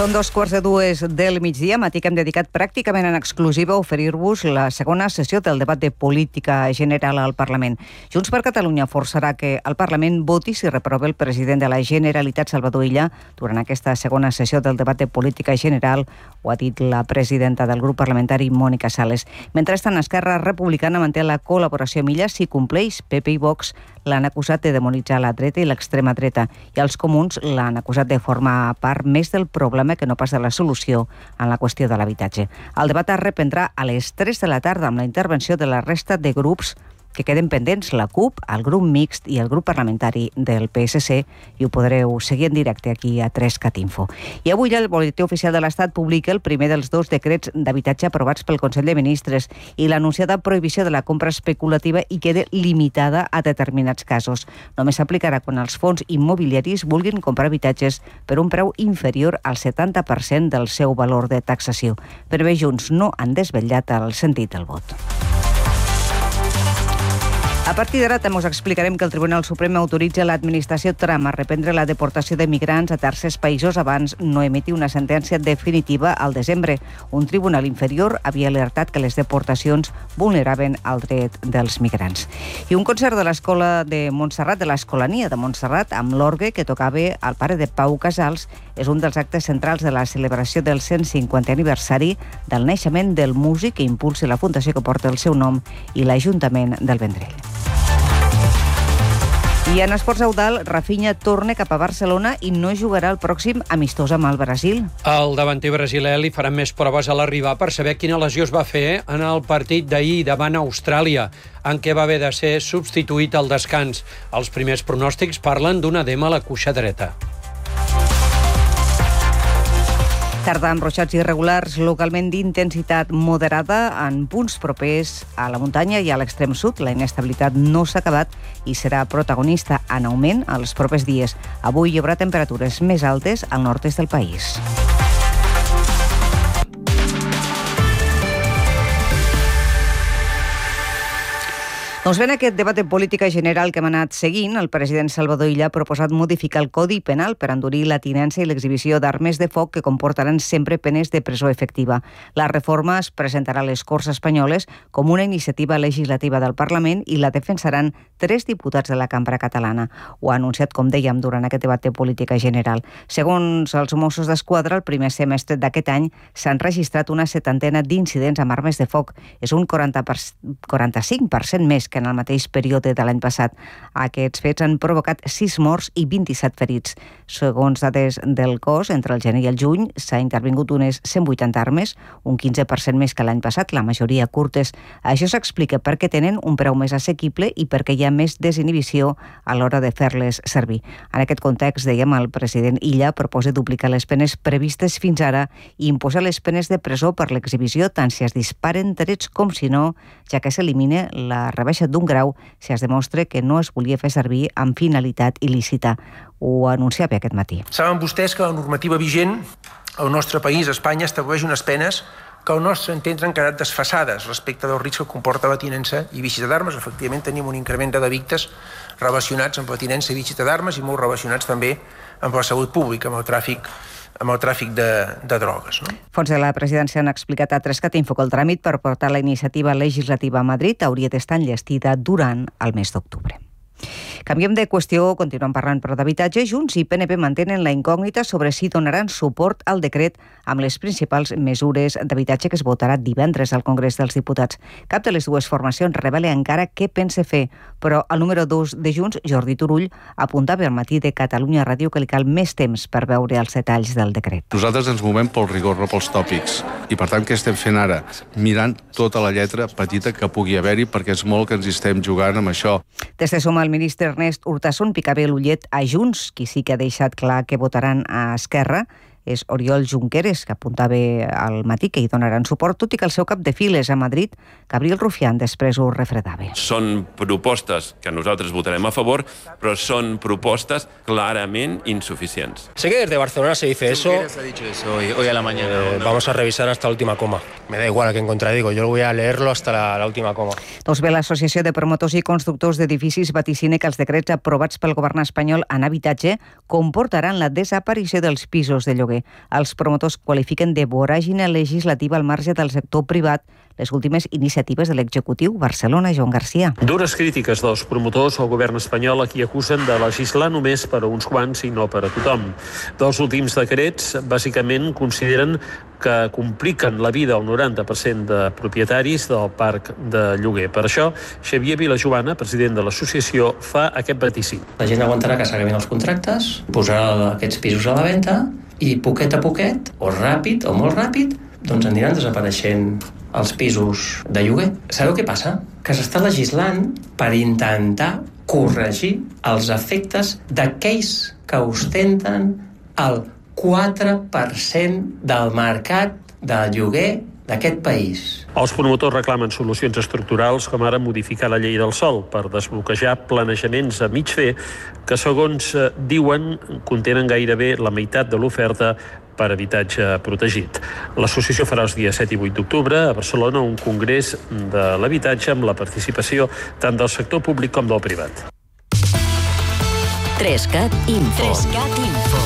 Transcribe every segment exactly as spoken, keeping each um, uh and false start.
Són dos quarts de dues del migdia, matí que hem dedicat pràcticament en exclusiva a oferir-vos la segona sessió del debat de política general al Parlament. Junts per Catalunya forçarà que el Parlament voti si reprova el president de la Generalitat, Salvador Illa, durant aquesta segona sessió del debat de política general, ho ha dit la presidenta del grup parlamentari, Mònica Sales. Mentrestant, Esquerra Republicana manté la col·laboració amb Illa si compleix. P P i Vox l'han acusat de demonitzar la dreta i l'extrema dreta, i els comuns l'han acusat de formar part més del problema que no pas de la solució en la qüestió de l'habitatge. El debat es reprendrà a les tres de la tarda amb la intervenció de la resta de grups que queden pendents, la CUP, el grup mixt i el grup parlamentari del P S C, i ho podreu seguir en directe aquí a tres cat info. I avui el Boletí Oficial de l'Estat publica el primer dels dos decrets d'habitatge aprovats pel Consell de Ministres i l'anunciada prohibició de la compra especulativa i queda limitada a determinats casos. Només s'aplicarà quan els fons immobiliaris vulguin comprar habitatges per un preu inferior al setanta per cent del seu valor de taxació. Però bé, Junts no han desvetllat el sentit del vot. A partir d'ara també us explicarem que el Tribunal Suprem autoritza l'administració Trump a reprendre la deportació de migrants a tercers països abans no emeti una sentència definitiva al desembre. Un tribunal inferior havia alertat que les deportacions vulneraven el dret dels migrants. I un concert de l'Escola de Montserrat, de l'Escolania de Montserrat, amb l'orgue que tocava el pare de Pau Casals, és un dels actes centrals de la celebració del cent cinquantè aniversari del naixement del músic que impulsa la fundació que porta el seu nom i l'Ajuntament del Vendrell. I en esports Eudal, Rafinha torna cap a Barcelona i no jugarà el pròxim amistós amb el Brasil. El davanter brasiler li faran més proves a l'arribar per saber quina lesió es va fer en el partit d'ahir davant Austràlia, en què va haver de ser substituït al descans. Els primers pronòstics parlen d'un edema a la cuixa dreta. Tarda amb ruixats irregulars, localment d'intensitat moderada en punts propers a la muntanya i a l'extrem sud. La inestabilitat no s'ha acabat i serà protagonista en augment els propers dies. Avui hi haurà temperatures més altes al nord-est del país. Doncs bé, en aquest debat de política general que hem anat seguint, el president Salvador Illa ha proposat modificar el Codi Penal per endurir la tinença i l'exhibició d'armes de foc que comportaran sempre penes de presó efectiva. La reforma es presentarà a les Corts Espanyoles com una iniciativa legislativa del Parlament i la defensaran tres diputats de la cambra catalana. Ho ha anunciat, com dèiem, durant aquest debat de política general. Segons els Mossos d'Esquadra, el primer semestre d'aquest any s'han registrat una setantena d'incidents amb armes de foc. És un quaranta per cent, quaranta-cinc per cent més que en el mateix període de l'any passat. Aquests fets han provocat sis morts i vint-i-set ferits. Segons dades del cos, entre el gener i el juny s'ha intervingut unes cent vuitanta armes, un quinze per cent més que l'any passat, la majoria curtes. Això s'explica perquè tenen un preu més assequible i perquè hi ha més desinhibició a l'hora de fer-les servir. En aquest context, dèiem, el president Illa proposa duplicar les penes previstes fins ara i imposar les penes de presó per l'exhibició tant si es disparen trets com si no, ja que s'elimina la rebaixa d'un grau si es demostra que no es volia fer servir amb finalitat il·lícita. Ho anunciava aquest matí. Saben vostès que la normativa vigent al nostre país, a Espanya, estableix unes penes que al nostre entendre han quedat desfasades respecte del risc que comporta la tinença i visita d'armes. Efectivament, tenim un increment de delictes relacionats amb la tinença i visita d'armes i molt relacionats també amb la salut pública, amb el tràfic amb el tràfic de, de drogues. No? Fons de la presidència han explicat a tres cat info que el tràmit per portar la iniciativa legislativa a Madrid hauria d'estar enllestida durant el mes d'octubre. Canviem de qüestió, continuem parlant però d'habitatge. Junts i P N P mantenen la incògnita sobre si donaran suport al decret amb les principals mesures d'habitatge que es votarà divendres al Congrés dels Diputats. Cap de les dues formacions revela encara què pensa fer, però el número dos de Junts, Jordi Turull, apuntava al matí de Catalunya Ràdio que li cal més temps per veure els detalls del decret. Nosaltres ens movem pel rigor, no pels tòpics. I per tant, què estem fent ara? Mirant tota la lletra petita que pugui haver-hi, perquè és molt que ens hi estem jugant amb això. Des de Suma, el ministre Ernest Urtasun picava l'ullet a Junts, qui sí que ha deixat clar que votaran a Esquerra és Oriol Junqueras, que apuntava al matí que hi donaran suport, tot i que el seu cap de files a Madrid, Gabriel Rufián, després ho refredava. Són propostes que nosaltres votarem a favor, però són propostes clarament insuficients. Sé que desde Barcelona se dice eso. Junqueras ha dicho eso hoy, hoy a la mañana. Eh, vamos a revisar hasta la última coma. Me da igual a quién contradigo, yo voy a leerlo hasta la, la última coma. Doncs bé, l'Associació de Promotors i Constructors d'Edificis vaticina que els decrets aprovats pel govern espanyol en habitatge comportaran la desaparició dels pisos de lloguer lloguer. Els promotors qualifiquen de voràgine legislativa al marge del sector privat les últimes iniciatives de l'executiu. Barcelona, Joan Garcia. Dures crítiques dels promotors al govern espanyol a qui acusen de legislar només per a uns quants i no per a tothom. Dels últims decrets, bàsicament consideren que compliquen la vida al noranta per cent de propietaris del parc de lloguer. Per això, Xavier Vilajoana, president de l'associació, fa aquest vaticini. La gent aguantarà que s'acabin els contractes, posarà aquests pisos a la venda i poquet a poquet, o ràpid o molt ràpid, doncs aniran desapareixent els pisos de lloguer. Sabeu què passa? Que s'està legislant per intentar corregir els efectes d'aquells que ostenten el quatre per cent del mercat de lloguer d'aquest país. Els promotors reclamen solucions estructurals com ara modificar la llei del sòl per desbloquejar planejaments a mig fer que, segons diuen, contenen gairebé la meitat de l'oferta per habitatge protegit. L'associació farà els dies set i vuit d'octubre a Barcelona un congrés de l'habitatge amb la participació tant del sector públic com del privat. Trescat Info. Trescat Info.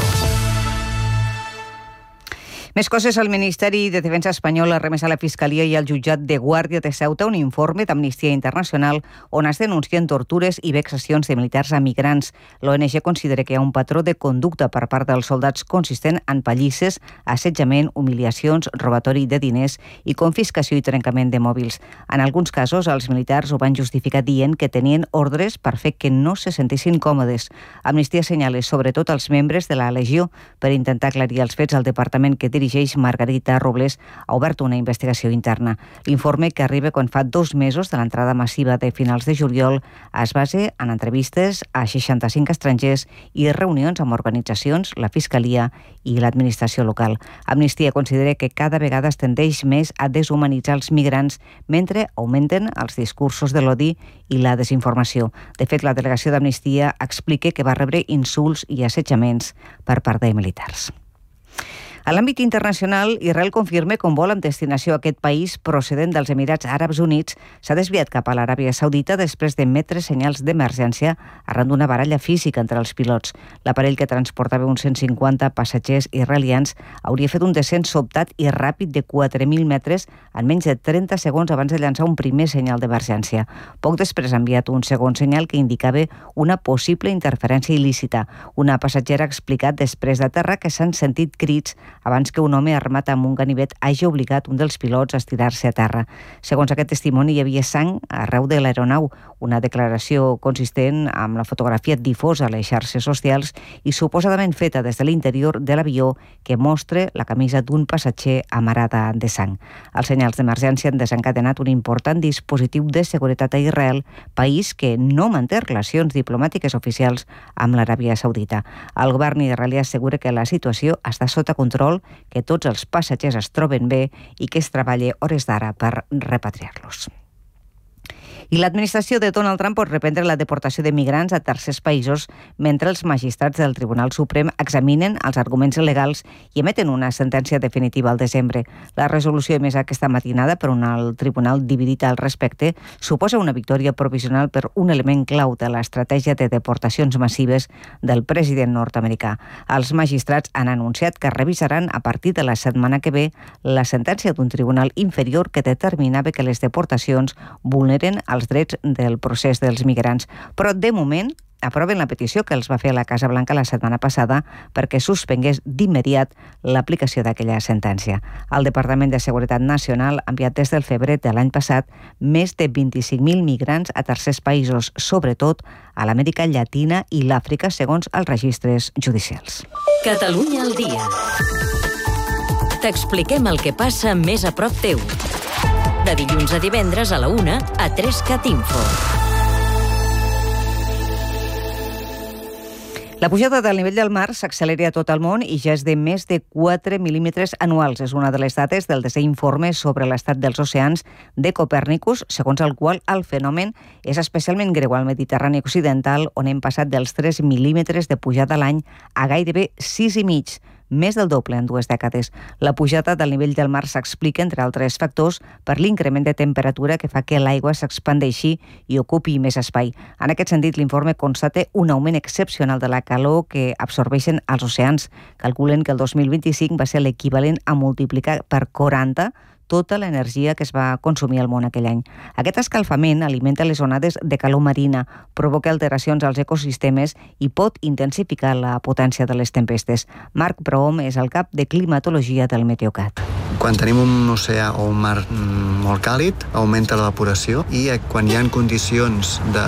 Més coses, el Ministeri de Defensa espanyol ha remès a la Fiscalia i al jutjat de Guàrdia de Ceuta un informe d'Amnistia Internacional on es denuncien tortures i vexacions de militars a migrants. L'O N G considera que hi ha un patró de conducta per part dels soldats consistent en pallisses, assetjament, humiliacions, robatori de diners i confiscació i trencament de mòbils. En alguns casos, els militars ho van justificar dient que tenien ordres per fer que no se sentissin còmodes. Amnistia assenyala sobretot els membres de la Legió. Per intentar aclarir els fets, el departament que dirigeix Margarita Robles ha obert una investigació interna. L'informe, que arriba quan fa dos mesos de l'entrada massiva de finals de juliol, es basa en entrevistes a seixanta-cinc estrangers i reunions amb organitzacions, la Fiscalia i l'administració local. Amnistia considera que cada vegada es tendeix més a deshumanitzar els migrants mentre augmenten els discursos de l'odi i la desinformació. De fet, la delegació d'Amnistia explica que va rebre insults i assetjaments per part de militars. A l'àmbit internacional, Israel confirma que un vol amb destinació a aquest país procedent dels Emirats Àrabs Units s'ha desviat cap a l'Aràbia Saudita després d'emetre senyals d'emergència arran d'una baralla física entre els pilots. L'aparell, que transportava uns cent cinquanta passatgers israelians, hauria fet un descens sobtat i ràpid de quatre mil metres en menys de trenta segons abans de llançar un primer senyal d'emergència. Poc després ha enviat un segon senyal que indicava una possible interferència il·lícita. Una passatgera ha explicat després d'aterrar que s'han sentit crits abans que un home armat amb un ganivet hagi obligat un dels pilots a estirar-se a terra. Segons aquest testimoni, hi havia sang arreu de l'aeronau, una declaració consistent amb la fotografia difosa a les xarxes socials i suposadament feta des de l'interior de l'avió que mostra la camisa d'un passatger amarada de sang. Els senyals d'emergència han desencadenat un important dispositiu de seguretat a Israel, país que no manté relacions diplomàtiques oficials amb l'Aràbia Saudita. El govern israelià assegura que la situació està sota control, que tots els passatgers es troben bé i que es treballa hores d'ara per repatriar-los. I l'administració de Donald Trump pot reprendre la deportació de migrants a tercers països mentre els magistrats del Tribunal Suprem examinen els arguments legals i emeten una sentència definitiva al desembre. La resolució emesa aquesta matinada per un alt tribunal dividit al respecte suposa una victòria provisional per un element clau de l'estratègia de deportacions massives del president nord-americà. Els magistrats han anunciat que revisaran a partir de la setmana que ve la sentència d'un tribunal inferior que determinava que les deportacions vulneren els drets del procés dels migrants. Però, de moment, aproven la petició que els va fer a la Casa Blanca la setmana passada perquè suspengués d'immediat l'aplicació d'aquella sentència. El Departament de Seguretat Nacional ha enviat des del febrer de l'any passat més de vint-i-cinc mil migrants a tercers països, sobretot a l'Amèrica Llatina i l'Àfrica, segons els registres judicials. Catalunya al dia. T'expliquem el que passa més a prop teu. De dilluns a divendres a la una a Trescat Info. La pujada del nivell del mar s'accelera a tot el món i ja és de més de quatre mil·límetres anuals. És una de les dades del desè informe sobre l'estat dels oceans de Copèrnicus, segons el qual el fenomen és especialment greu al Mediterrani occidental, on hem passat dels tres mil·límetres de pujada a l'any a gairebé sis i mig, més del doble en dues dècades. La pujada del nivell del mar s'explica, entre altres factors, per l'increment de temperatura que fa que l'aigua s'expandeixi i ocupi més espai. En aquest sentit, l'informe constata un augment excepcional de la calor que absorbeixen els oceans. Calculen que el dos mil vint-i-cinc va ser l'equivalent a multiplicar per quaranta tota l'energia que es va consumir al món aquell any. Aquest escalfament alimenta les onades de calor marina, provoca alteracions als ecosistemes i pot intensificar la potència de les tempestes. Marc Prohom és el cap de climatologia del Meteocat. Quan tenim un oceà o un mar molt càlid, augmenta l'evaporació i quan hi ha condicions de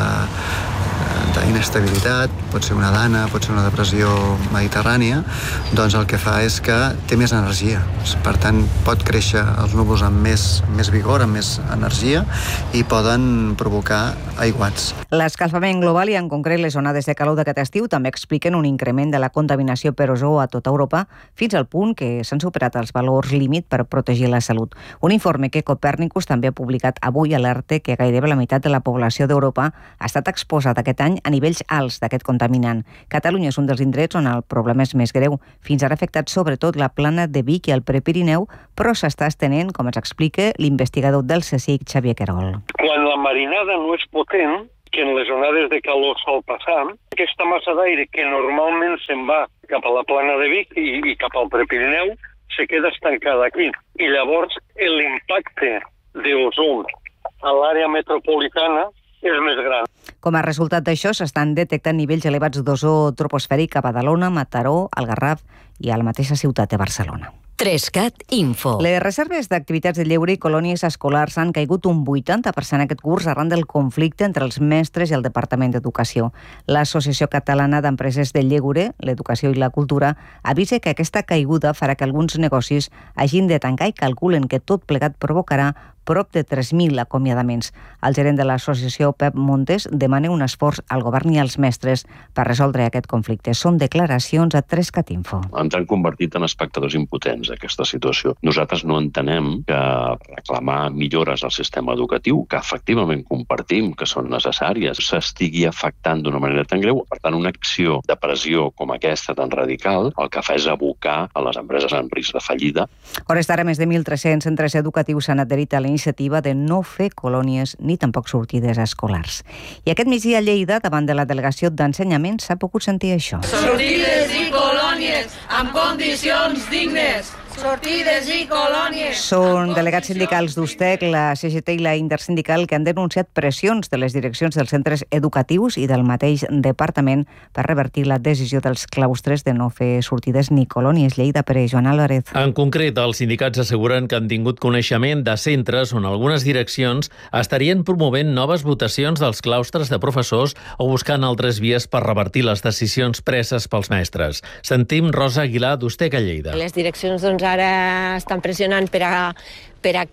d'inestabilitat, pot ser una dana, pot ser una depressió mediterrània, doncs el que fa és que té més energia. Per tant, pot créixer els núvols amb més, més vigor, amb més energia i poden provocar aiguats. L'escalfament global i en concret les onades de calor d'aquest estiu també expliquen un increment de la contaminació per ozó a tota Europa fins al punt que s'han superat els valors límit per protegir la salut. Un informe que Copernicus també ha publicat avui alerta que gairebé la meitat de la població d'Europa ha estat exposada aquest any a nivells alts d'aquest contaminant. Catalunya és un dels indrets on el problema és més greu. Fins ara ha afectat sobretot la plana de Vic i el Prepirineu, però s'està estenent, com ens explica l'investigador del C S I C, Xavier Querol. Quan la marinada no és potent, que en les onades de calor sol passar, aquesta massa d'aire que normalment se'n va cap a la plana de Vic i, i cap al Prepirineu se queda estancada aquí. I llavors l'impacte d'ozó a l'àrea metropolitana és més gran. Com a resultat d'això, s'estan detectant nivells elevats d'ozó troposfèric a Badalona, Mataró, al Garraf i a la mateixa ciutat de Barcelona. tres cat Info. Les reserves d'activitats de lleure i colònies escolars han caigut un vuitanta per cent aquest curs arran del conflicte entre els mestres i el Departament d'Educació. L'Associació Catalana d'Empreses de Lleure, l'Educació i la Cultura avisa que aquesta caiguda farà que alguns negocis hagin de tancar i calculen que tot plegat provocarà prop de tres mil acomiadaments. El gerent de l'associació, Pep Montes, demana un esforç al govern i als mestres per resoldre aquest conflicte. Són declaracions a tres cat Info. Ens han convertit en espectadors impotents d'aquesta situació. Nosaltres no entenem que reclamar millores al sistema educatiu, que efectivament compartim que són necessàries, s'estigui afectant d'una manera tan greu. Per tant, una acció de pressió com aquesta tan radical el que fa és abocar a les empreses en risc de fallida. A hores d'ara, més de mil tres-cents centres educatius s'han adherit a la iniciativa de no fer colònies ni tampoc sortides escolars. I aquest migdia a Lleida, davant de la delegació d'ensenyament, s'ha pogut sentir això. Sortides i colònies amb condicions dignes. Sortides i colònies. Són delegats sindicals d'Ustec, la C G T i la Intersindical que han denunciat pressions de les direccions dels centres educatius i del mateix departament per revertir la decisió dels claustres de no fer sortides ni colònies. Lleida, per Joan Álvarez. En concret, els sindicats asseguren que han tingut coneixement de centres on algunes direccions estarien promovent noves votacions dels claustres de professors o buscant altres vies per revertir les decisions preses pels mestres. Sentim Rosa Aguilar, d'Ustec a Lleida. Les direccions, doncs, ara estan pressionant per a per a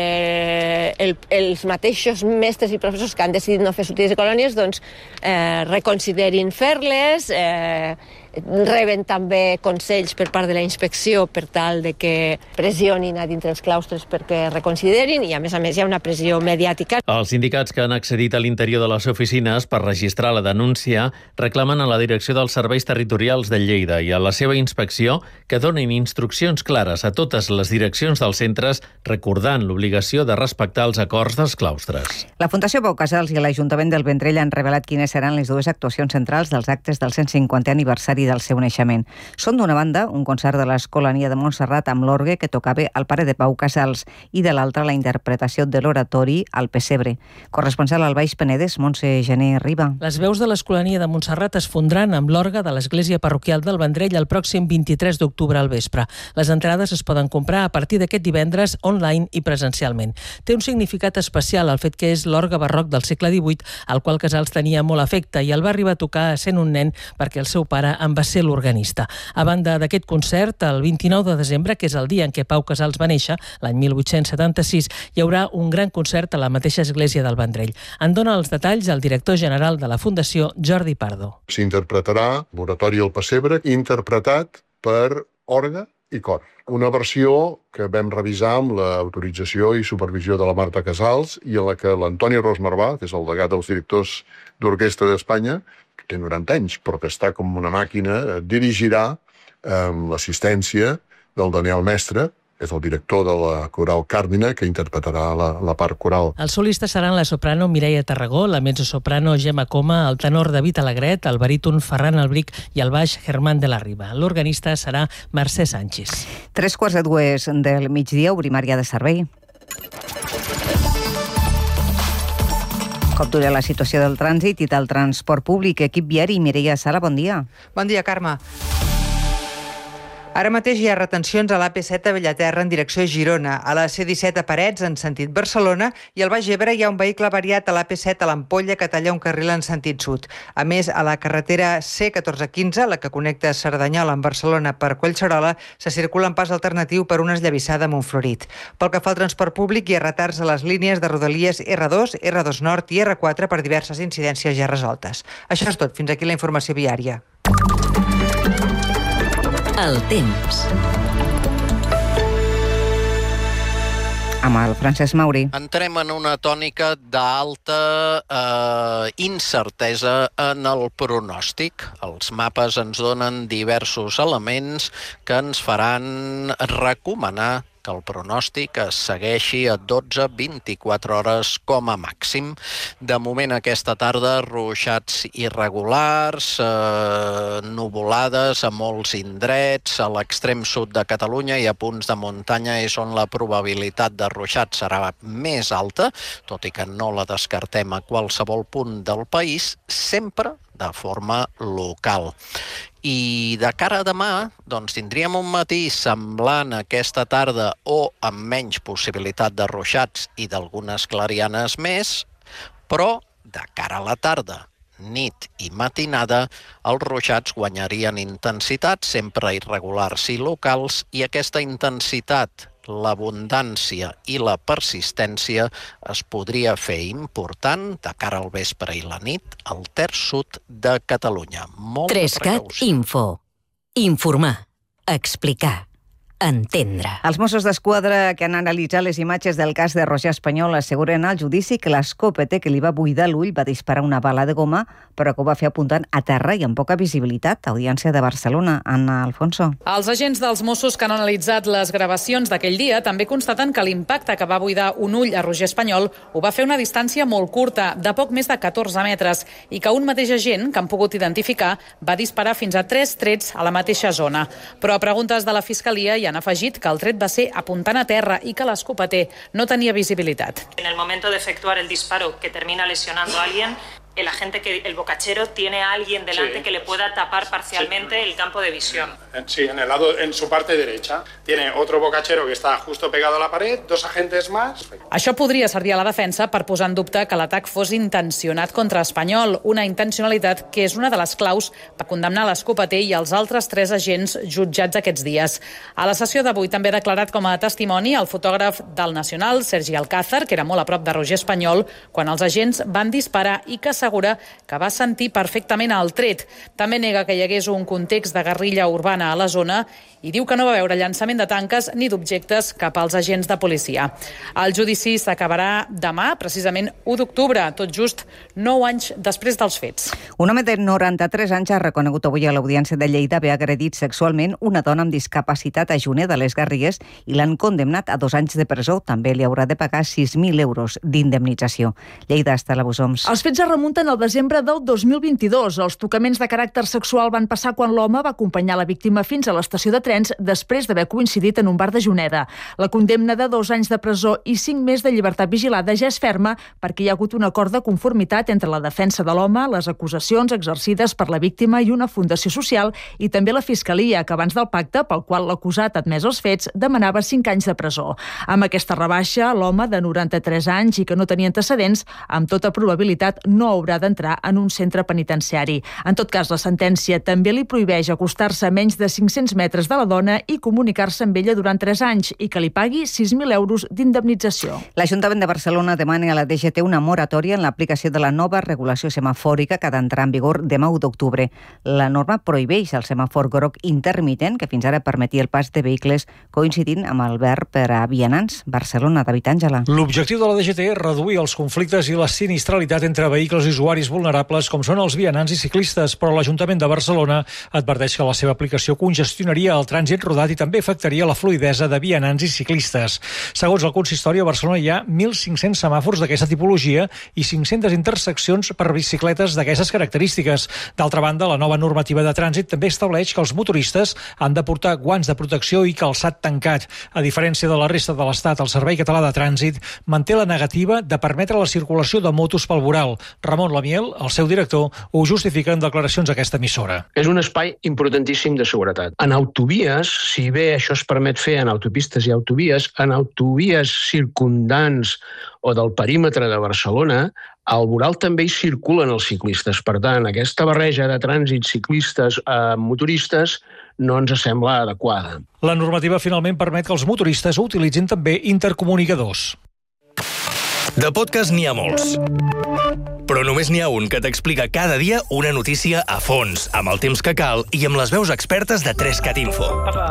que el, els mateixos mestres i professors que han decidit no fer sortides i colònies doncs, eh, reconsiderin fer-les, eh, reben també consells per part de la inspecció per tal de que pressionin a dintre els claustres perquè reconsiderin i a més a més hi ha una pressió mediàtica. Els sindicats que han accedit a l'interior de les oficines per registrar la denúncia reclamen a la Direcció dels Serveis Territorials de Lleida i a la seva inspecció que donin instruccions clares a totes les direccions dels centres recordant l'obligació de respectar els acords dels claustres. La Fundació Pau Casals i l'Ajuntament del Vendrell han revelat quines seran les dues actuacions centrals dels actes del cent cinquantè aniversari del seu naixement. Són, d'una banda, un concert de l'Escolania de Montserrat amb l'orgue que tocava el pare de Pau Casals i de l'altra la interpretació de l'oratori al Pessebre. Corresponsal al Baix Penedès, Montse Gené Riba. Les veus de l'Escolania de Montserrat es fondran amb l'orgue de l'Església Parroquial del Vendrell el pròxim vint-i-tres d'octubre al vespre. Les entrades es poden comprar a partir d'aquest divendres online i presencialment. Té un significat especial el fet que és l'orgue barroc del segle divuit, al qual Casals tenia molt afecte i el va arribar a tocar sent un nen perquè el seu pare en va ser l'organista. A banda d'aquest concert, el vint-i-nou de desembre, que és el dia en què Pau Casals va néixer, l'any mil vuit-cents setanta-sis, hi haurà un gran concert a la mateixa església del Vendrell. En dona els detalls el director general de la Fundació, Jordi Pardo. S'interpretarà l'oratori al Pessebre, interpretat per orgue i cor. Una versió que vam revisar amb l'autorització i supervisió de la Marta Casals i en la que l'Antoni Ros Marvà, que és el degà dels directors d'orquestra d'Espanya, que té noranta anys, però que està com una màquina, dirigirà amb l'assistència del Daniel Mestre, és el director de la coral Càrdina, que interpretarà la, la part coral. Els solistes seran la soprano Mireia Tarragó, la mezzosoprano Gemma Coma, el tenor David Alegret, el baríton Ferran Albric i el baix Germán de la Riba. L'organista serà Mercè Sánchez. Tres quarts de dues del migdia, obrim àrea de servei. Com dura la situació del trànsit i del transport públic? Equip viari, Mireia Sala, bon dia. Bon dia, Carme. Ara mateix hi ha retencions a l'A P set a Bellaterra en direcció a Girona, a la C disset a Parets en sentit Barcelona i al Baix Ebre hi ha un vehicle variat a l'A P set a l'Ampolla que talla un carril en sentit sud. A més, a la carretera C catorze quinze, la que connecta Cerdanyola amb Barcelona per Collserola, se circula en pas alternatiu per una esllavissada a Montflorit. Pel que fa al transport públic, hi ha retards a les línies de Rodalies R dos, R dos Nord i R quatre per diverses incidències ja resoltes. Això és tot. Fins aquí la informació viària. El temps. Amb el Francesc Mauri. Entrem en una tònica d'alta eh, incertesa en el pronòstic. Els mapes ens donen diversos elements que ens faran recomanar que el pronòstic es segueixi a dotze a vint-i-quatre hores com a màxim. De moment, aquesta tarda, ruixats irregulars, eh, nuvolades a molts indrets, a l'extrem sud de Catalunya i a punts de muntanya és on la probabilitat de ruixats serà més alta, tot i que no la descartem a qualsevol punt del país, sempre de forma local. I de cara a demà, doncs tindríem un matí semblant a aquesta tarda o amb menys possibilitat de ruixats i d'algunes clarianes més, però de cara a la tarda, nit i matinada, els ruixats guanyarien intensitat, sempre irregulars i locals, i aquesta intensitat, l'abundància i la persistència es podria fer important de cara al vespre i la nit al terç sud de Catalunya. Molta Trescat precaució. Info. Informar. Explicar. Entendre. Els Mossos d'Esquadra que han analitzat les imatges del cas de Roger Espanyol asseguren al judici que l'escopeta que li va buidar l'ull va disparar una bala de goma, però que ho va fer apuntant a terra i amb poca visibilitat. Audiència de Barcelona. Anna Alfonso. Els agents dels Mossos que han analitzat les gravacions d'aquell dia també constaten que l'impacte que va buidar un ull a Roger Espanyol ho va fer a una distància molt curta, de poc més de catorze metres, i que un mateix agent, que han pogut identificar, va disparar fins a tres trets a la mateixa zona. Però a preguntes de la Fiscalia hi han afegit que el tret va ser apuntant a terra i que l'escopeter no tenia visibilitat. En el momento de efectuar el disparo que termina lesionando a alguien, el agente, que el bocachero, tiene a alguien delante sí. que le pueda tapar parcialmente sí. el campo de visión. Sí, en el lado, en su parte derecha. Tiene otro bocachero que está justo pegado a la pared, dos agentes más. Això podria servir a la defensa per posar en dubte que l'atac fos intencionat contra Espanyol, una intencionalitat que és una de les claus per condemnar l'escopeter i els altres tres agents jutjats aquests dies. A la sessió d'avui també ha declarat com a testimoni el fotògraf del Nacional, Sergi Alcázar, que era molt a prop de Roger Espanyol, quan els agents van disparar i que assegura que va sentir perfectament el tret. També nega que hi hagués un context de guerrilla urbana a la zona i diu que no va veure llançament de tanques ni d'objectes cap als agents de policia. El judici s'acabarà demà, precisament u d'octubre, tot just nou anys després dels fets. Un home de noranta-tres anys ha reconegut avui a l'Audiència de Lleida haver agredit sexualment una dona amb discapacitat a Juneda de les Garrigues i l'han condemnat a dos anys de presó. També li haurà de pagar sis mil euros d'indemnització. Lleida, Estela Busoms. Els fets es remunten al desembre del dos mil vint-i-dos. Els tocaments de caràcter sexual van passar quan l'home va acompanyar la víctima fins a l'estació de trens després d'haver coincidit en un bar de Juneda. La condemna de dos anys de presó i cinc més de llibertat vigilada ja és ferma perquè hi ha hagut un acord de conformitat entre la defensa de l'home, les acusacions exercides per la víctima i una fundació social i també la Fiscalia, que abans del pacte, pel qual l'acusat admès els fets, demanava cinc anys de presó. Amb aquesta rebaixa, l'home de noranta-tres anys i que no tenia antecedents, amb tota probabilitat no haurà d'entrar en un centre penitenciari. En tot cas, la sentència també li prohibeix acostar-se a menys de cinc-cents metres de la dona i comunicar-se amb ella durant tres anys i que li pagui sis mil euros d'indemnització. L'Ajuntament de Barcelona demana a la D G T una moratòria en l'aplicació de la nova regulació semafòrica que ha d'entrar en vigor demà u d'octubre. La norma prohibeix el semàfor groc intermitent, que fins ara permetia el pas de vehicles coincidint amb el verd per a vianants. Barcelona, David Àngela. L'objectiu de la D G T és reduir els conflictes i la sinistralitat entre vehicles i usuaris vulnerables com són els vianants i ciclistes, però l'Ajuntament de Barcelona adverteix que la seva aplicació congestionaria el trànsit rodat i també afectaria la fluïdesa de vianants i ciclistes. Segons el consistori, a Barcelona hi ha mil cinc-cents semàfors d'aquesta tipologia i cinc-centes interseccions per bicicletes d'aquestes característiques. D'altra banda, la nova normativa de trànsit també estableix que els motoristes han de portar guants de protecció i calçat tancat. A diferència de la resta de l'Estat, el Servei Català de Trànsit manté la negativa de permetre la circulació de motos pel voral. Ramon Lamiel, el seu director, ho justifica en declaracions a aquesta emissora. És un espai importantíssim de seguretat. En autovies, si bé això es permet fer en autopistes i autovies, en autovies circundants o del perímetre de Barcelona, al voral també hi circulen els ciclistes. Per tant, aquesta barreja de trànsit ciclistes a motoristes no ens sembla adequada. La normativa finalment permet que els motoristes utilitzin també intercomunicadors. De podcast n'hi ha molts, però només n'hi ha un que t'explica cada dia una notícia a fons, amb el temps que cal i amb les veus expertes de tres cat info.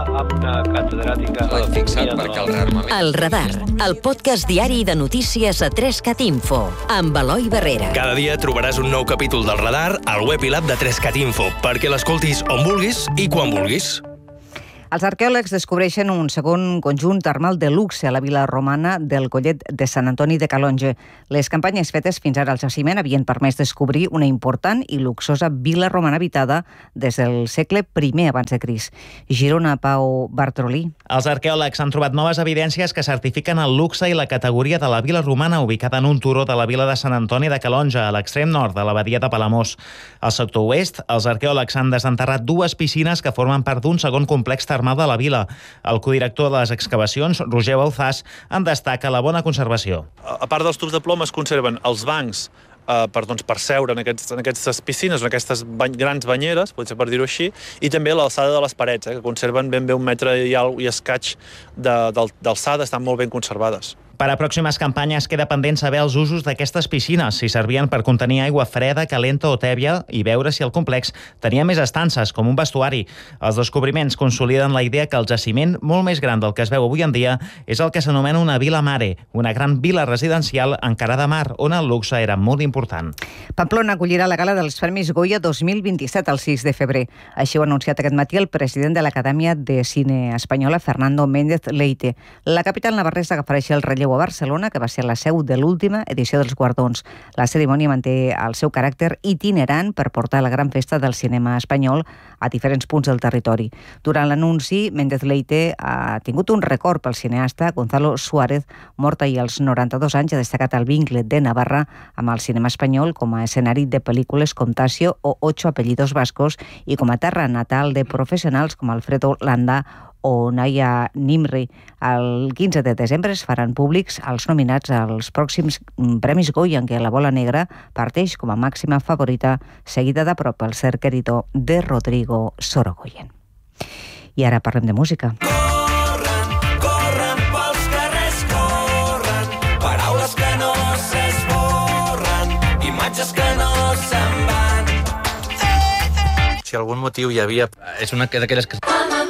El Radar, el podcast diari de notícies a tres cat info, amb Eloi Barrera. Cada dia trobaràs un nou capítol del Radar al web i l'app de tres cat info, perquè l'escoltis on vulguis i quan vulguis. Els arqueòlegs descobreixen un segon conjunt termal de luxe a la vila romana del Collet de Sant Antoni de Calonge. Les campanyes fetes fins ara al jaciment havien permès descobrir una important i luxosa vila romana habitada des del segle primer abans de Crist. Girona, Pau Bartrolí. Els arqueòlegs han trobat noves evidències que certifiquen el luxe i la categoria de la vila romana ubicada en un turó de la vila de Sant Antoni de Calonge, a l'extrem nord de la badia de Palamós. Al sector oest, els arqueòlegs han desenterrat dues piscines que formen part d'un segon complex termal de la vila. El codirector de les excavacions, Roger Bauzàs, en destaca la bona conservació. A part dels tubs de plom es conserven els bancs eh, per, doncs, per seure en, aquests, en aquestes piscines, en aquestes bany, grans banyeres, potser per dir-ho així, i també l'alçada de les parets, eh, que conserven ben bé un metre i, i escaig d'alçada, estan molt ben conservades. Per a pròximes campanyes queda pendent saber els usos d'aquestes piscines, si servien per contenir aigua freda, calenta o tèbia i veure si el complex tenia més estances, com un vestuari. Els descobriments consoliden la idea que el jaciment, molt més gran del que es veu avui en dia, és el que s'anomena una vila mare, una gran vila residencial encarada a mar, on el luxe era molt important. Pamplona acollirà la gala dels Premis Goya dos mil vint-i-set el sis de febrer. Així ho ha anunciat aquest matí el president de l'Acadèmia de Cine Espanyola, Fernando Méndez Leite. La capital navarresa agafareix el relleu a Barcelona, que va ser la seu de l'última edició dels guardons. La cerimònia manté el seu caràcter itinerant per portar la gran festa del cinema espanyol a diferents punts del territori. Durant l'anunci, Méndez Leite ha tingut un record pel cineasta Gonzalo Suárez, mort ahir als noranta-dos anys, ha destacat el vincle de Navarra amb el cinema espanyol com a escenari de pel·lícules com Tasio o Ocho apellidos vascos i com a terra natal de professionals com Alfredo Landa o Naya Nimri. El quinze de desembre es faran públics els nominats als pròxims Premis Goya, en què la Bola Negra parteix com a màxima favorita, seguida de prop el Ser Querido de Rodrigo Sorogoyen. I ara parlem de música. Corren, corren pels carrers, corren, paraules que no s'esborren, imatges que no se'n van. Si algun motiu hi havia... És una d'aquelles que...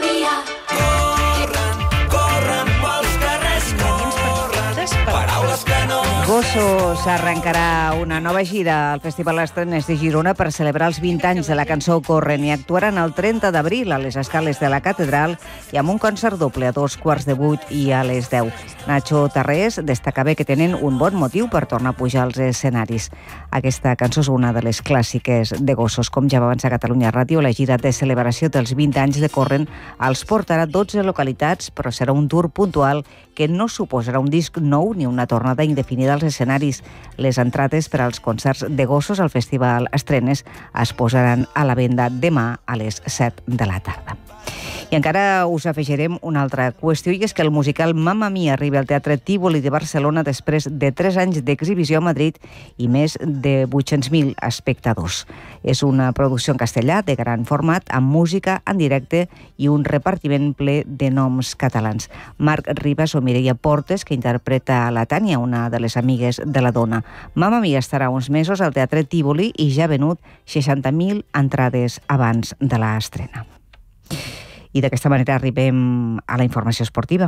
Gossos arrencarà una nova gira al Festival Estrenes de Girona per celebrar els vint anys de la cançó Corren i actuaran el trenta d'abril a les escales de la Catedral i amb un concert doble a dos quarts de vuit i a les deu. Nacho Tarrés destaca bé que tenen un bon motiu per tornar a pujar als escenaris. Aquesta cançó és una de les clàssiques de Gossos. Com ja va avançar Catalunya Ràdio, la gira de celebració dels vint anys de Corren els portarà a dotze localitats, però serà un tour puntual que no suposarà un disc nou ni una tornada indefinida als escenaris. Les entrades per als concerts de Gossos al Festival Estrenes es posaran a la venda demà a les set de la tarda. I encara us afegirem una altra qüestió, i és que el musical Mamma Mia arriba al Teatre Tívoli de Barcelona després de tres anys d'exhibició a Madrid i més de vuit-cents mil espectadors. És una producció en castellà de gran format, amb música en directe i un repartiment ple de noms catalans. Marc Ribas o Mireia Portes, que interpreta a la Tània, una de les amigues de la dona. Mamma Mia estarà uns mesos al Teatre Tívoli i ja ha venut seixanta mil entrades abans de l'estrena. I d'aquesta manera arribem a la informació esportiva.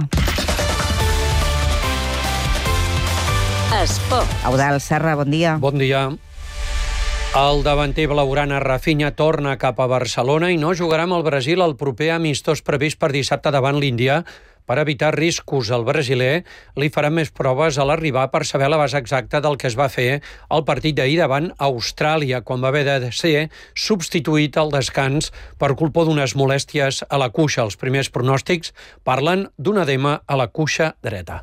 Esport. Eudald Serra, bon dia. Bon dia. El davanter blaugrana Rafinha torna cap a Barcelona i no jugarà amb el Brasil el proper amistós previst per dissabte davant l'Índia. Per evitar riscos al brasiler, li faran més proves a l'arribar per saber la base exacta del que es va fer al partit d'ahir davant Austràlia, quan va haver de ser substituït al descans per culpa d'unes molèsties a la cuixa. Els primers pronòstics parlen d'un edema a la cuixa dreta.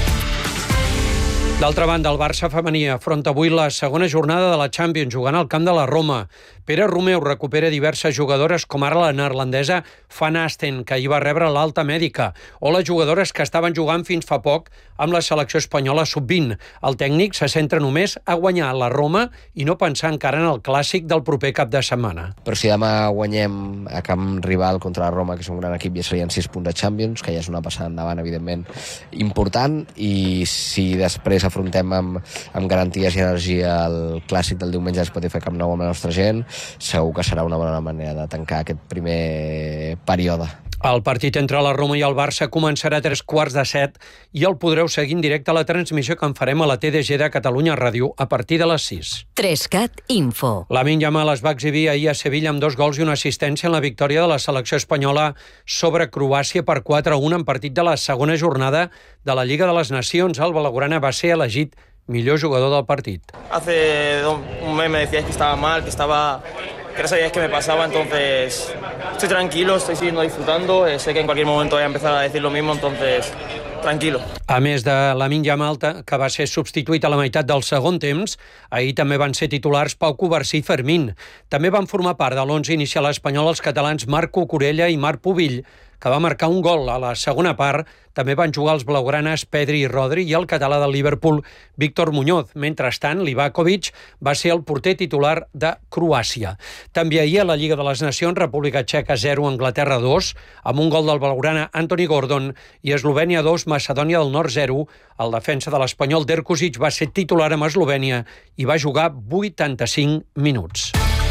D'altra banda, el Barça femení afronta avui la segona jornada de la Champions, jugant al camp de la Roma. Pere Romeu recupera diverses jugadores, com ara la neerlandesa Van Asten, que ahir va rebre l'alta mèdica, o les jugadores que estaven jugant fins fa poc amb la selecció espanyola sub vint. El tècnic se centra només a guanyar la Roma i no pensar encara en el clàssic del proper cap de setmana. Però si demà guanyem a camp rival contra la Roma, que és un gran equip, ja serien sis punts de Champions, que ja és una passada endavant, evidentment, important, i si després afrontem amb, amb garanties i energia el clàssic del diumenge a Spotify Camp Nou amb la nostra gent, segur que serà una bona manera de tancar aquest primer període. El partit entre la Roma i el Barça començarà a tres quarts de set i el podreu seguir en directe a la transmissió que en farem a la T D G de Catalunya Ràdio a partir de les sis. Trescat Info. Lamine Yamal es va exhibir ahir a Sevilla amb dos gols i una assistència en la victòria de la selecció espanyola sobre Croàcia per quatre a un en partit de la segona jornada de la Lliga de les Nacions. El blaugrana va ser elegit millor jugador del partit. Hace un mes me decíais que estaba mal, que estaba... que no sabíais qué me pasaba, entonces estoy tranquilo, estoy siguiendo disfrutando, eh, sé que en cualquier momento voy a empezar a decir lo mismo, entonces tranquilo. A més de Lamine Yamal, que va ser substituït a la meitat del segon temps, ahir també van ser titulars Pau Covarsí i Fermín. També van formar part de l'onze inicial espanyol els catalans Marc Cucurella i Marc Pubill, que va marcar un gol a la segona part. També van jugar els blaugranes Pedri i Rodri i el català del Liverpool, Víctor Muñoz. Mentrestant, Livakovic va ser el porter titular de Croàcia. També ahir a la Lliga de les Nacions, República Txeca zero, Anglaterra dos, amb un gol del blaugrana Anthony Gordon, i Eslovènia dos, Macedònia del Nord zero. El defensa de l'espanyol Derkusic va ser titular amb Eslovènia i va jugar vuitanta-cinc minuts.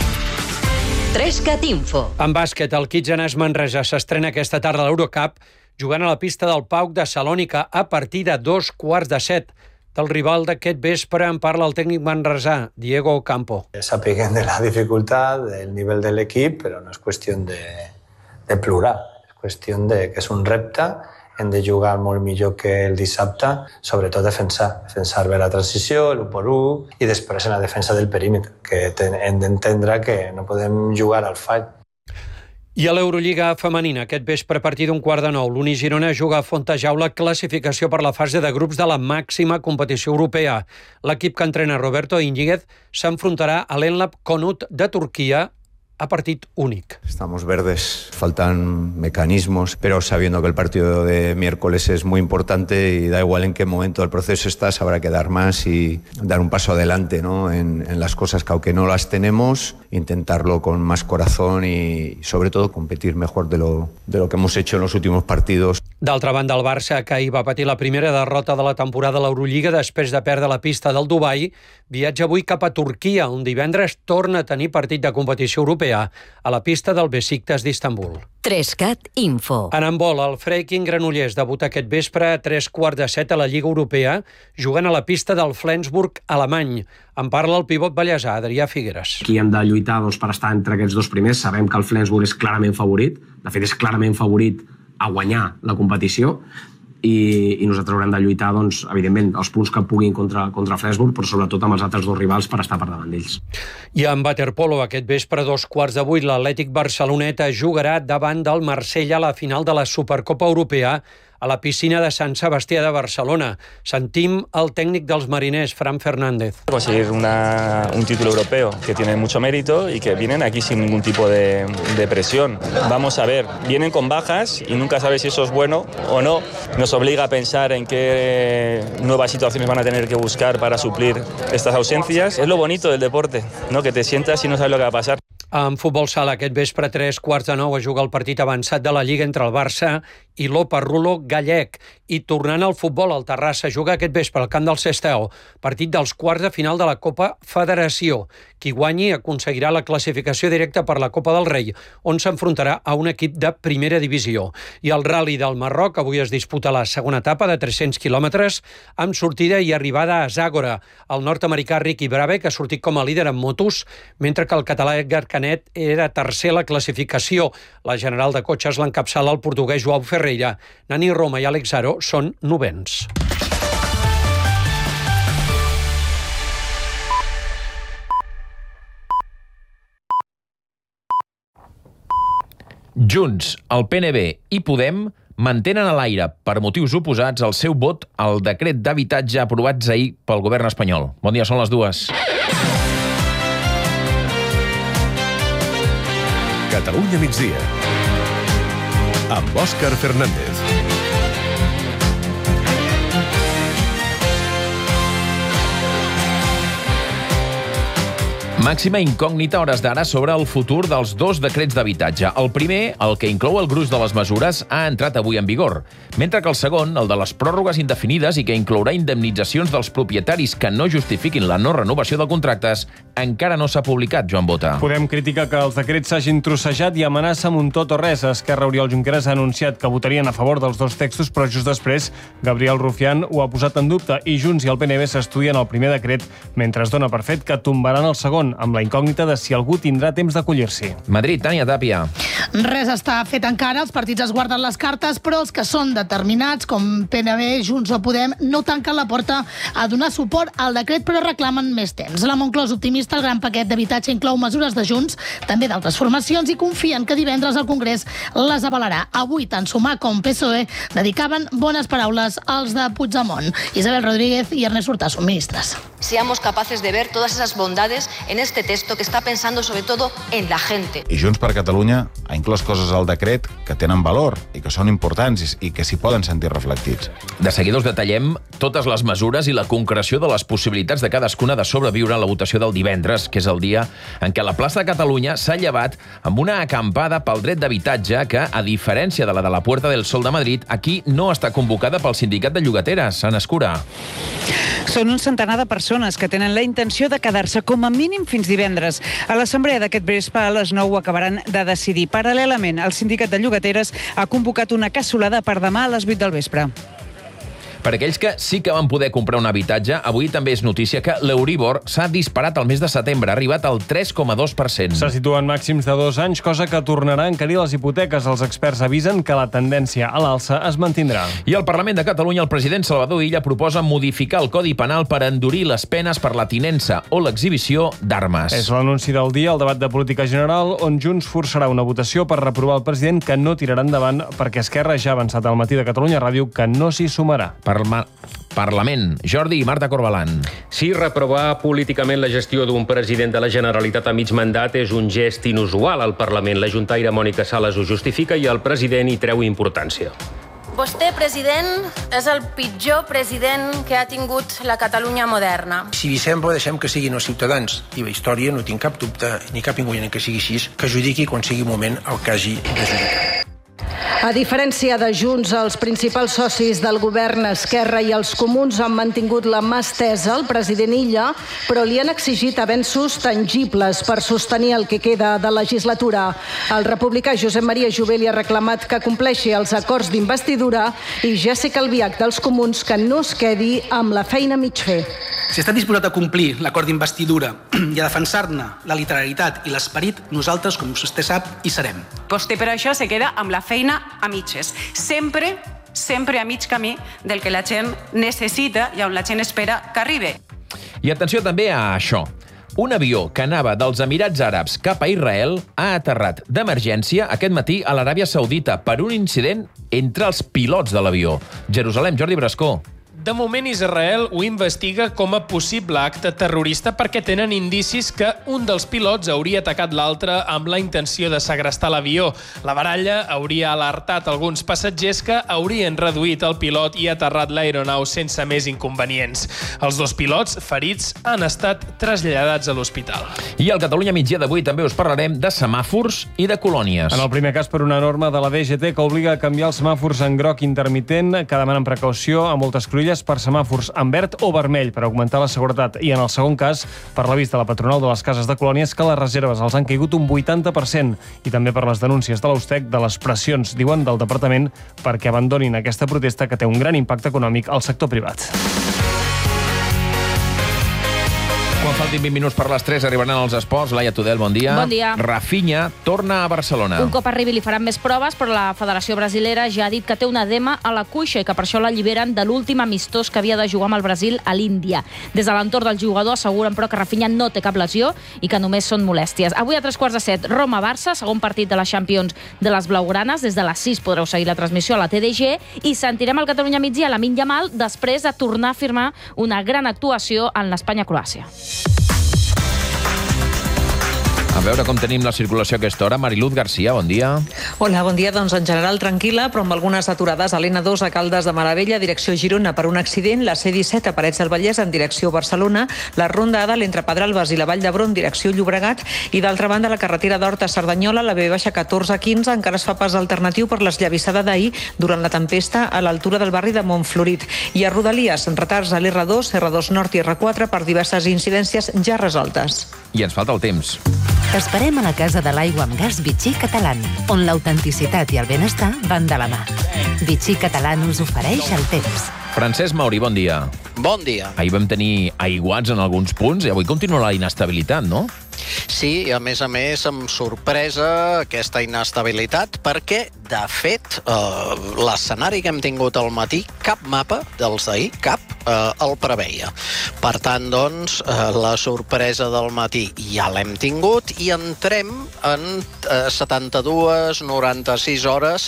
Trescat Info. En bàsquet, el Kitzenàs Manresa s'estrena aquesta tarda a l'Eurocup jugant a la pista del Pauk de Salònica a partir de dos quarts de set. Del rival d'aquest vespre en parla el tècnic manresà, Diego Campo. Sapiguen de la dificultad, del nivel del equip, però no és qüestió de, de plorar. És qüestió de que és un repte, hem de jugar molt millor que el dissabte, sobretot defensar. Defensar bé la transició, l'u per u, i després en la defensa del perímetre, que hem d'entendre que no podem jugar al fall. I a l'Eurolliga femenina, aquest vespre a partir d'un quart de nou, l'Uni Girona juga a Fontajau la classificació per la fase de grups de la màxima competició europea. L'equip que entrena Roberto Íñiguez s'enfrontarà a l'Enlap Konut de Turquia a partit únic. Estamos verdes, faltan mecanismos, pero sabiendo que el partido de miércoles es muy importante y da igual en qué momento del proceso estás, habrá que dar más y dar un paso adelante, ¿no? en, en las cosas que aunque no las tenemos, intentarlo con más corazón y sobre todo competir mejor de lo, de lo que hemos hecho en los últimos partidos. D'altra banda, el Barça, que ahir va patir la primera derrota de la temporada a l'Eurolliga després de perdre la pista del Dubai, viatja avui cap a Turquia, on divendres torna a tenir partit de competició europea a la pista del Besiktas d'Istanbul. Trescat Info. En handbol, el Freiking Granollers debuta aquest vespre a tres quarts de set a la Lliga Europea, jugant a la pista del Flensburg alemany. En parla el pivot ballesà, Adrià Figueres. Aquí hem de lluitar doncs, per estar entre aquests dos primers. Sabem que el Flensburg és clarament favorit, de fet és clarament favorit a guanyar la competició, i, i nosaltres haurem de lluitar, doncs, evidentment, els punts que puguin contra, contra Flensburg, però sobretot amb els altres dos rivals per estar per davant d'ells. I en waterpolo, aquest vespre, dos quarts de vuit, l'Atlètic Barceloneta jugarà davant del Marsella a la final de la Supercopa Europea a la piscina de Sant Sebastià de Barcelona. Sentim el tècnic dels mariners, Fran Fernández. Conseguir una, un título europeo que tiene mucho mérito y que vienen aquí sin ningún tipo de, de presión. Vamos a ver, vienen con bajas y nunca sabes si eso es bueno o no. Nos obliga a pensar en qué nuevas situaciones van a tener que buscar para suplir estas ausencias. Es lo bonito del deporte, ¿no? Que te sientas y no sabes lo que va a pasar. En futbol sala, aquest vespre, tres quarts de nou, es juga el partit avançat de la Lliga entre el Barça i l'Oparrulo gallec. I tornant al futbol, el Terrassa juga aquest vespre al camp del Sestao, partit dels quarts de final de la Copa Federació. Qui guanyi aconseguirà la classificació directa per la Copa del Rei, on s'enfrontarà a un equip de primera divisió. I el Rally del Marroc avui es disputa la segona etapa de tres-cents quilòmetres amb sortida i arribada a Zàgora. El nord-americà Ricky Brabec ha sortit com a líder en motos, mentre que el català Edgar Canet era tercer a la classificació. La general de cotxes l'encapçala el portuguès Joao Ferreira. Nani Roma i Àlex Aro són novens. Junts, el P N B i Podem mantenen a l'aire, per motius oposats, el seu vot al decret d'habitatge aprovat ahir pel govern espanyol. Bon dia, són les dues. Catalunya migdia, amb Òscar Fernández. Màxima incògnita a hores d'ara sobre el futur dels dos decrets d'habitatge. El primer, el que inclou el gruix de les mesures, ha entrat avui en vigor, mentre que el segon, el de les pròrrogues indefinides i que inclourà indemnitzacions dels propietaris que no justifiquin la no renovació de contractes, encara no s'ha publicat, Joan Bota. Podem criticar que els decrets s'hagin trossejat i amenaça amb un tot o res. Esquerra, Oriol Junqueras ha anunciat que votarien a favor dels dos textos, però just després Gabriel Rufián ho ha posat en dubte i Junts i el P N B s'estudien el primer decret, mentre es dona per fet que tombaran el segon, amb la incògnita de si algú tindrà temps d'acollir-s'hi. Madrid, Tània Tàpia. Res està fet encara, els partits es guarden les cartes, però els que són determinats, com P N B, Junts o Podem, no tanquen la porta a donar suport al decret, però reclamen més temps. La Moncloa és optimista, el gran paquet d'habitatge inclou mesures de Junts, també d'altres formacions, i confien que divendres el Congrés les avalarà. Avui, tant Sumar com P S O E dedicaven bones paraules als de Puigdemont. Isabel Rodríguez i Ernest Hurtado són ministres. Seamos capaces de ver todas esas bondades en este texto que está pensando sobre todo en la gente. I Junts per Catalunya ha inclòs coses al decret que tenen valor i que són importants i que s'hi poden sentir reflectits. De seguida us detallem totes les mesures i la concreció de les possibilitats de cadascuna de sobreviure a la votació del divendres, que és el dia en què la plaça de Catalunya s'ha llevat amb una acampada pel dret d'habitatge que, a diferència de la de la Puerta del Sol de Madrid, aquí no està convocada pel sindicat de llogateres. Ana Escura. Són un centenar de persones que tenen la intenció de quedar-se com a mínim fins divendres. A l'assemblea d'aquest vespre a les nou ho acabaran de decidir. Paral·lelament, el sindicat de llogateres ha convocat una cassolada per demà a les vuit del vespre. Per aquells que sí que van poder comprar un habitatge, avui també és notícia que l'Euribor s'ha disparat al mes de setembre, ha arribat al tres coma dos per cent. Se situen màxims de dos anys, cosa que tornarà a encarir les hipoteques. Els experts avisen que la tendència a l'alça es mantindrà. I al Parlament de Catalunya, el president Salvador Illa proposa modificar el Codi Penal per endurir les penes per la tinença o l'exhibició d'armes. És l'anunci del dia, el debat de política general, on Junts forçarà una votació per reprovar el president que no tirarà endavant perquè Esquerra ja ha avançat al matí de Catalunya Ràdio que no s'hi sumarà. Parla... Parlament. Jordi i Marta Corbalan. Si reprovar políticament la gestió d'un president de la Generalitat a mig mandat és un gest inusual al Parlament. La juntaire Mònica Sales ho justifica i el president hi treu importància. Vostè, president, és el pitjor president que ha tingut la Catalunya moderna. Si li sembla, deixem que siguin els ciutadans. I la història, no tinc cap dubte, ni cap inconvenient que sigui així, que judiqui quan sigui moment el que hagi de judicar. A diferència de Junts, els principals socis del govern, Esquerra i els Comuns, han mantingut la mà estesa al president Illa, però li han exigit avenços tangibles per sostenir el que queda de legislatura. El republicà Josep Maria Jové li ha reclamat que compleixi els acords d'investidura i Jessica Albiach dels Comuns que no es quedi amb la feina mig fer. Si està disposat a complir l'acord d'investidura i a defensar-ne la literalitat i l'esperit, nosaltres, com vostè sap, hi serem. Vostè per això se queda amb la feina a mitges. Sempre, sempre a mig camí del que la gent necessita i on la gent espera que arribi. I atenció també a això. Un avió que anava dels Emirats Àrabs cap a Israel ha aterrat d'emergència aquest matí a l'Aràbia Saudita per un incident entre els pilots de l'avió. Jerusalem, Jordi Brascó. De moment, Israel ho investiga com a possible acte terrorista perquè tenen indicis que un dels pilots hauria atacat l'altre amb la intenció de segrestar l'avió. La baralla hauria alertat alguns passatgers que haurien reduït el pilot i aterrat l'aeronau sense més inconvenients. Els dos pilots ferits han estat traslladats a l'hospital. I al Catalunya Migdia d'avui també us parlarem de semàfors i de colònies. En el primer cas, per una norma de la D G T que obliga a canviar els semàfors en groc intermitent, que demanen precaució a moltes cruïlles per semàfors en verd o vermell per augmentar la seguretat. I en el segon cas, per l'avís de la patronal de les cases de colònies, que les reserves els han caigut un vuitanta per cent. I també per les denúncies de l'Austec de les pressions, diuen, del departament perquè abandonin aquesta protesta que té un gran impacte econòmic al sector privat. Quan faltin vint minuts per les tres arribaran els esports. Laia Tudel, bon dia. Bon dia. Rafinha torna a Barcelona. Un cop arribi li faran més proves, però la Federació Brasilera ja ha dit que té un edema a la cuixa i que per això l'alliberen de l'últim amistós que havia de jugar amb el Brasil a l'Índia. Des de l'entorn del jugador asseguren, però, que Rafinha no té cap lesió i que només són molèsties. Avui a tres quarts de set, Roma-Barça, segon partit de la Champions de les blaugranes. Des de les sis podreu seguir la transmissió a la T D G i sentirem al Catalunya Migdia a Lamine Yamal després de tornar a firmar una gran actuació en l'Espanya-Croàcia. A veure com tenim la circulació a aquesta hora. Mariluz Garcia, bon dia. Hola, bon dia. Doncs en general tranquil·la, però amb algunes aturades a l'N dos a Caldes de Maravella, direcció Girona per un accident, la C disset a Parets del Vallès en direcció Barcelona, la Ronda A de l'entre Pedralbes i la Vall d'Hebron, direcció Llobregat, i d'altra banda la carretera d'Horta a Cerdanyola, la B catorze quinze, encara es fa pas alternatiu per l'esllavissada d'ahir durant la tempesta a l'altura del barri de Montflorit. I a Rodalies, retards a l'R dos, R dos Nord i R quatre per diverses incidències ja resoltes. I ens falta el temps. T'esperem a la Casa de l'Aigua amb Gas Vichy Catalán, on l'autenticitat i el benestar van de la mà. Vichy Catalán us ofereix el temps. Francesc Mauri, bon dia. Bon dia. Ahir vam tenir aiguats en alguns punts i avui continua la inestabilitat, no? Sí, i a més a més amb sorpresa aquesta inestabilitat perquè, de fet, eh, l'escenari que hem tingut al matí, cap mapa dels d'ahir, cap, eh, el preveia. Per tant, doncs, eh, la sorpresa del matí ja l'hem tingut i entrem en eh, setanta-dues, noranta-sis hores